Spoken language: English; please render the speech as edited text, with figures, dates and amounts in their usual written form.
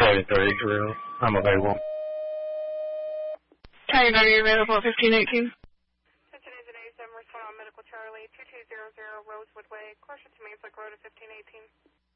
33, Drew. I'm available. Tired, are you available at 1518? Attention engineers, respond on Medical Charlie, 2200 Rosewood Way, closer to Manslick Road at 1518.